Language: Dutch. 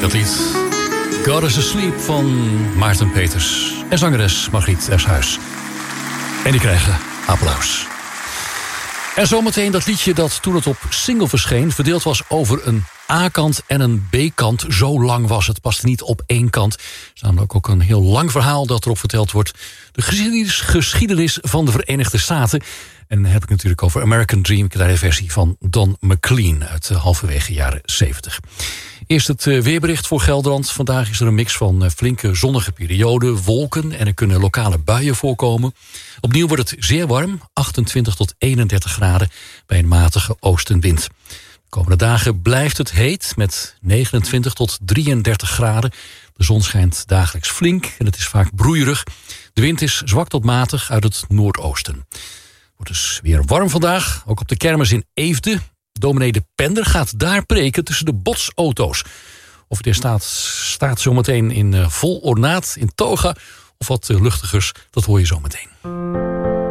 Dat lied God is Asleep van Maarten Peters en zangeres Margriet Eshuis. En die krijgen applaus. En zometeen dat liedje dat toen het op single verscheen verdeeld was over een A-kant en een B-kant. Zo lang was het, paste niet op één kant. Er is namelijk ook een heel lang verhaal dat erop verteld wordt. De geschiedenis van de Verenigde Staten. En dan heb ik natuurlijk over American Dream, kleine versie van Don McLean uit halverwege jaren 70. Eerst het weerbericht voor Gelderland. Vandaag is er een mix van flinke zonnige perioden, wolken en er kunnen lokale buien voorkomen. Opnieuw wordt het zeer warm, 28 tot 31 graden bij een matige oostenwind. De komende dagen blijft het heet met 29 tot 33 graden. De zon schijnt dagelijks flink en het is vaak broeierig. De wind is zwak tot matig uit het noordoosten. Het wordt dus weer warm vandaag, ook op de kermis in Eefde. Dominee de Pender gaat daar preken tussen de botsauto's. Of hij er staat zometeen in vol ornaat, in toga of wat luchtigers, dat hoor je zometeen.